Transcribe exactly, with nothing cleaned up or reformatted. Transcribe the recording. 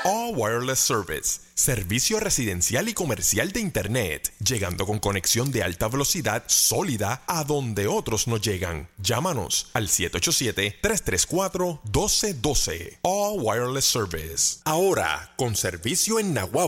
All Wireless Service, servicio residencial y comercial de Internet, llegando con conexión de alta velocidad sólida a donde otros no llegan. Llámanos al siete ocho siete, tres tres cuatro, uno dos uno dos. All Wireless Service. Ahora, con servicio en Nahuatl.